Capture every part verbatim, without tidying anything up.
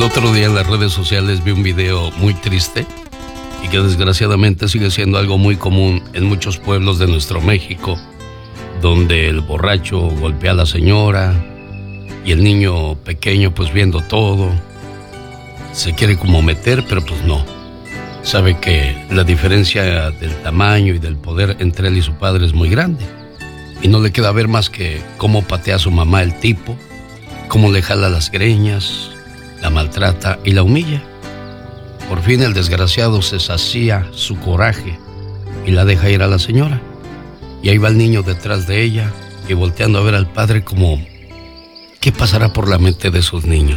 otro día en las redes sociales vi un video muy triste y que desgraciadamente sigue siendo algo muy común en muchos pueblos de nuestro México, donde el borracho golpea a la señora y el niño pequeño, pues viendo todo, se quiere como meter, pero pues no. Sabe que la diferencia del tamaño y del poder entre él y su padre es muy grande. Y no le queda ver más que cómo patea a su mamá el tipo, cómo le jala las greñas, la maltrata y la humilla. Por fin el desgraciado se sacía su coraje y la deja ir a la señora. Y ahí va el niño detrás de ella y volteando a ver al padre como... ¿qué pasará por la mente de esos niños?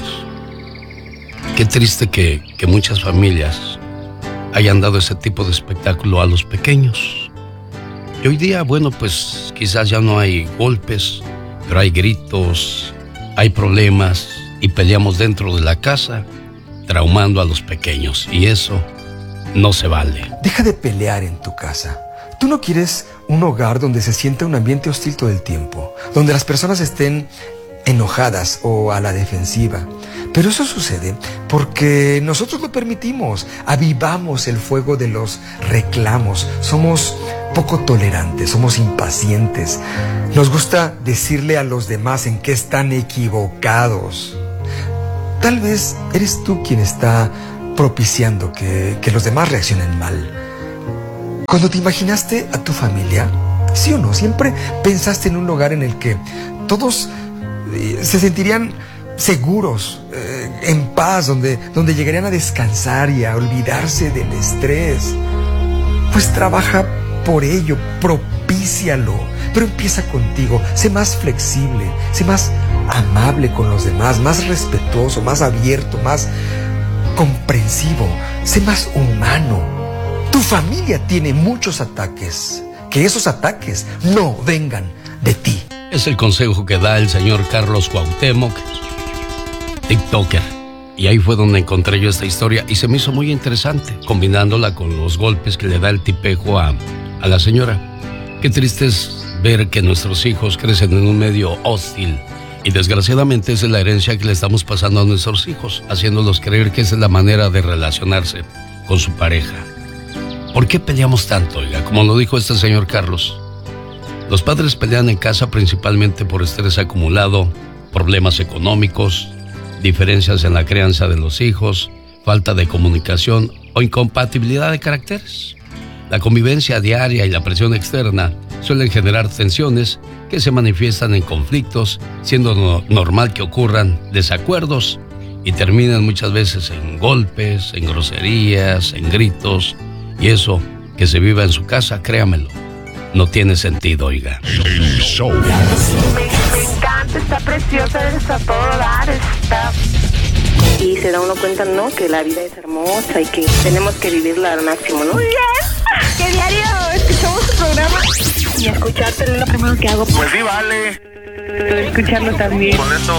Qué triste que, que muchas familias hayan dado ese tipo de espectáculo a los pequeños. Y hoy día, bueno, pues quizás ya no hay golpes, pero hay gritos, hay problemas y peleamos dentro de la casa, traumando a los pequeños. Y eso no se vale. Deja de pelear en tu casa. Tú no quieres un hogar donde se sienta un ambiente hostil todo el tiempo, donde las personas estén enojadas o a la defensiva. Pero eso sucede porque nosotros lo permitimos, avivamos el fuego de los reclamos, somos poco tolerantes, somos impacientes, nos gusta decirle a los demás en qué están equivocados. Tal vez eres tú quien está propiciando que, que los demás reaccionen mal. Cuando te imaginaste a tu familia, ¿sí o no? Siempre pensaste en un lugar en el que todos eh, se sentirían seguros, eh, en paz, donde, donde llegarían a descansar y a olvidarse del estrés. Pues trabaja por ello, propícialo, pero empieza contigo. Sé más flexible, sé más amable con los demás, más respetuoso, más abierto, más comprensivo, sé más humano. Tu familia tiene muchos ataques, que esos ataques no vengan de ti. Es el consejo que da el señor Carlos Cuauhtémoc, TikToker. Y ahí fue donde encontré yo esta historia y se me hizo muy interesante, combinándola con los golpes que le da el tipejo a, a la señora. Qué triste es ver que nuestros hijos crecen en un medio hostil y desgraciadamente esa es la herencia que le estamos pasando a nuestros hijos, haciéndolos creer que esa es la manera de relacionarse con su pareja. ¿Por qué peleamos tanto, oiga? Como lo dijo este señor Carlos, los padres pelean en casa principalmente por estrés acumulado, problemas económicos, diferencias en la crianza de los hijos, falta de comunicación o incompatibilidad de caracteres. La convivencia diaria y la presión externa suelen generar tensiones que se manifiestan en conflictos, siendo no- normal que ocurran desacuerdos y terminan muchas veces en golpes, en groserías, en gritos. Y eso que se viva en su casa, créamelo, no tiene sentido, oiga. El show. Me, me encanta, está preciosa, está todo dar, está... Y se da uno cuenta, ¿no? Que la vida es hermosa y que tenemos que vivirla al máximo, ¿no? Muy bien, que diario escuchamos tu programa y escucharte es lo primero que hago. Pues sí, vale. Escucharlo también. Con eso